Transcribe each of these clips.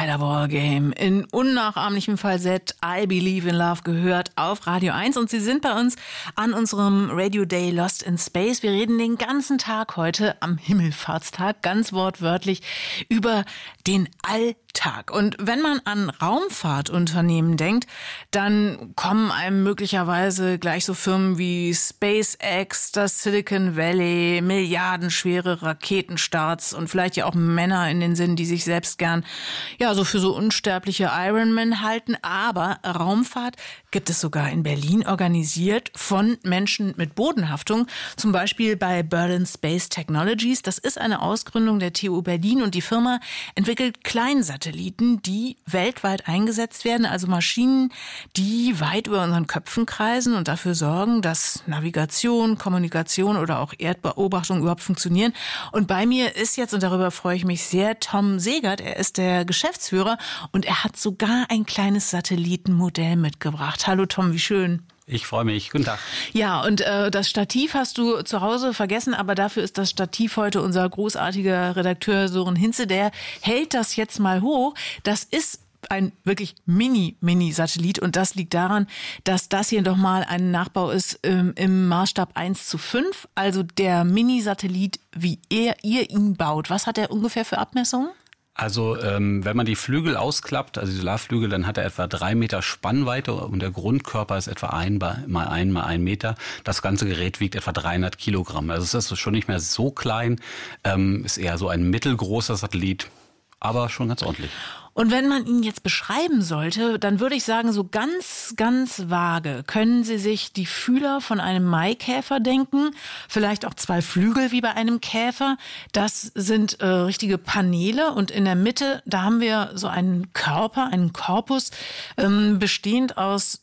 Spider-Ball Game in unnachahmlichem Falsett I Believe in Love gehört auf Radio 1 und Sie sind bei uns an unserem Radio Day Lost in Space. Wir reden den ganzen Tag heute am Himmelfahrtstag ganz wortwörtlich über den Alltag. Und wenn man an Raumfahrtunternehmen denkt, dann kommen einem möglicherweise gleich so Firmen wie SpaceX, das Silicon Valley, milliardenschwere Raketenstarts und vielleicht ja auch Männer in den Sinn, die sich selbst gern so für so unsterbliche Ironman halten. Aber Raumfahrt gibt es sogar in Berlin, organisiert von Menschen mit Bodenhaftung, zum Beispiel bei Berlin Space Technologies. Das ist eine Ausgründung der TU Berlin und die Firma entwickelt Kleinsatelliten, die weltweit eingesetzt werden, also Maschinen, die weit über unseren Köpfen kreisen und dafür sorgen, dass Navigation, Kommunikation oder auch Erdbeobachtung überhaupt funktionieren. Und bei mir ist jetzt, und darüber freue ich mich sehr, Tom Segert. Er ist der Geschäftsführer und er hat sogar ein kleines Satellitenmodell mitgebracht. Hallo Tom, wie schön. Ich freue mich. Guten Tag. Ja, und das Stativ hast du zu Hause vergessen, aber dafür ist das Stativ heute unser großartiger Redakteur Sören Hinze. Der hält das jetzt mal hoch. Das ist ein wirklich Mini-Satellit und das liegt daran, dass das hier doch mal ein Nachbau ist im Maßstab 1:5. Also der Mini-Satellit, wie ihr ihn baut. Was hat er ungefähr für Abmessungen? Also wenn man die Flügel ausklappt, also die Solarflügel, dann hat er etwa 3 Meter Spannweite und der Grundkörper ist etwa 1 mal 1 Meter. Das ganze Gerät wiegt etwa 300 Kilogramm. Also es ist schon nicht mehr so klein, ist eher so ein mittelgroßer Satellit, aber schon ganz ordentlich. Und wenn man ihn jetzt beschreiben sollte, dann würde ich sagen, so ganz, ganz vage können Sie sich die Fühler von einem Maikäfer denken, vielleicht auch 2 Flügel wie bei einem Käfer. Das sind richtige Paneele und in der Mitte, da haben wir so einen Körper, einen Korpus, bestehend aus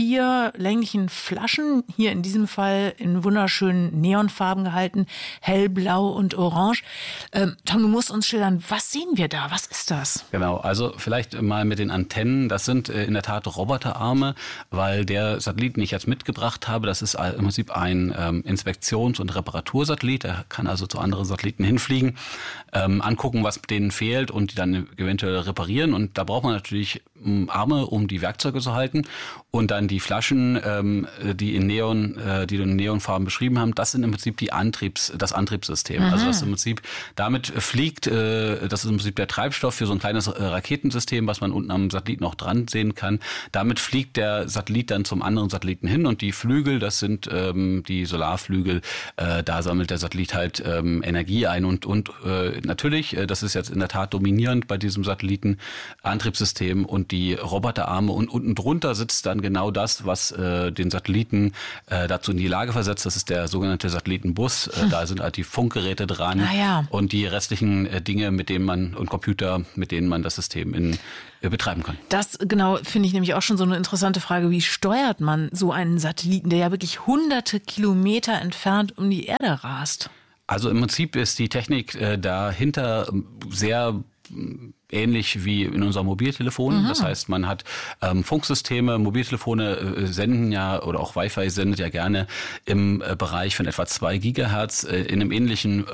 4 länglichen Flaschen, hier in diesem Fall in wunderschönen Neonfarben gehalten, hellblau und orange. Tom, du musst uns schildern, was sehen wir da? Was ist das? Genau, also vielleicht mal mit den Antennen. Das sind in der Tat Roboterarme, weil der Satellit, den ich jetzt mitgebracht habe, das ist im Prinzip ein Inspektions- und Reparatursatellit. Der kann also zu anderen Satelliten hinfliegen, angucken, was denen fehlt und die dann eventuell reparieren. Und da braucht man natürlich Arme, um die Werkzeuge zu halten. Und dann die Flaschen, die du in Neonfarben beschrieben haben, das sind im Prinzip das Antriebssystem. Mhm. Also das im Prinzip, damit fliegt, das ist im Prinzip der Treibstoff für so ein kleines Raketensystem, was man unten am Satelliten noch dran sehen kann. Damit fliegt der Satellit dann zum anderen Satelliten hin und die Flügel, das sind die Solarflügel, da sammelt der Satellit halt Energie ein und natürlich, das ist jetzt in der Tat dominierend bei diesem Satellitenantriebssystem und die Roboterarme und unten drunter sitzt dann genau das, was den Satelliten dazu in die Lage versetzt. Das ist der sogenannte Satellitenbus. Da sind halt die Funkgeräte dran und die restlichen Dinge, und Computer, mit denen man das System betreiben kann. Das genau finde ich nämlich auch schon so eine interessante Frage. Wie steuert man so einen Satelliten, der ja wirklich hunderte Kilometer entfernt um die Erde rast? Also im Prinzip ist die Technik dahinter sehr ähnlich wie in unserem Mobiltelefon. Mhm. Das heißt, man hat Funksysteme, Mobiltelefone senden ja, oder auch Wi-Fi sendet ja gerne im Bereich von etwa 2 Gigahertz in einem ähnlichen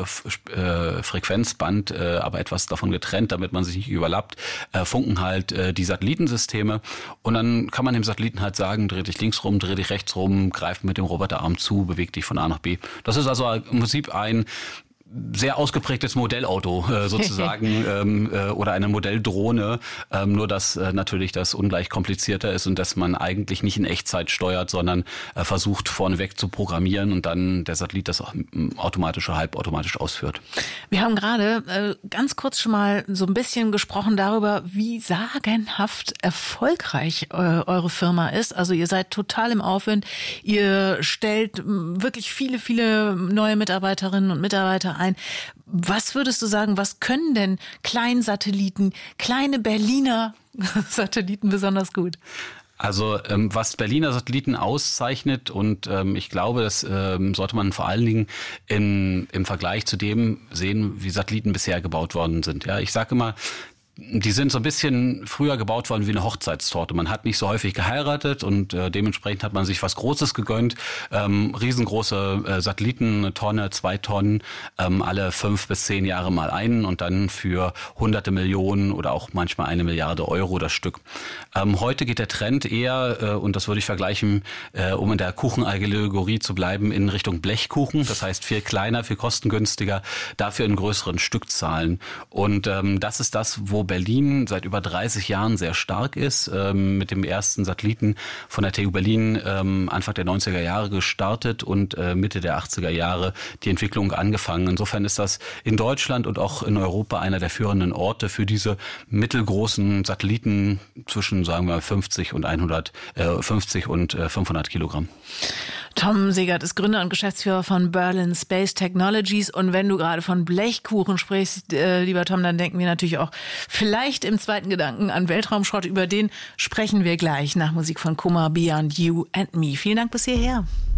Frequenzband, aber etwas davon getrennt, damit man sich nicht überlappt, funken halt die Satellitensysteme. Und dann kann man dem Satelliten halt sagen, dreh dich links rum, dreh dich rechts rum, greif mit dem Roboterarm zu, beweg dich von A nach B. Das ist also im Prinzip ein sehr ausgeprägtes Modellauto sozusagen oder eine Modelldrohne, nur dass natürlich das ungleich komplizierter ist und dass man eigentlich nicht in Echtzeit steuert, sondern versucht vorneweg zu programmieren und dann der Satellit das auch automatisch oder halbautomatisch ausführt. Wir haben gerade ganz kurz schon mal so ein bisschen gesprochen darüber, wie sagenhaft erfolgreich eure Firma ist. Also ihr seid total im Aufwind. Ihr stellt wirklich viele, viele neue Mitarbeiterinnen und Mitarbeiter ein. Was würdest du sagen, was können denn Kleinsatelliten, kleine Berliner Satelliten besonders gut? Also was Berliner Satelliten auszeichnet und ich glaube, das sollte man vor allen Dingen im Vergleich zu dem sehen, wie Satelliten bisher gebaut worden sind. Ja, ich sage immer, Die sind so ein bisschen früher gebaut worden wie eine Hochzeitstorte. Man hat nicht so häufig geheiratet und dementsprechend hat man sich was Großes gegönnt. Riesengroße Satelliten, 1 Tonne, 2 Tonnen, alle 5 bis 10 Jahre mal einen und dann für hunderte Millionen oder auch manchmal 1 Milliarde Euro das Stück. Heute geht der Trend eher, und das würde ich vergleichen, um in der Kuchenallegorie zu bleiben, in Richtung Blechkuchen. Das heißt viel kleiner, viel kostengünstiger, dafür in größeren Stückzahlen. Und das ist das, wo Berlin seit über 30 Jahren sehr stark ist, mit dem ersten Satelliten von der TU Berlin Anfang der 90er Jahre gestartet und Mitte der 80er Jahre die Entwicklung angefangen. Insofern ist das in Deutschland und auch in Europa einer der führenden Orte für diese mittelgroßen Satelliten zwischen, sagen wir, 50 und 500 Kilogramm. Tom Segert ist Gründer und Geschäftsführer von Berlin Space Technologies. Und wenn du gerade von Blechkuchen sprichst, lieber Tom, dann denken wir natürlich auch vielleicht im zweiten Gedanken an Weltraumschrott. Über den sprechen wir gleich nach Musik von Kumar, Beyond You and Me. Vielen Dank bis hierher.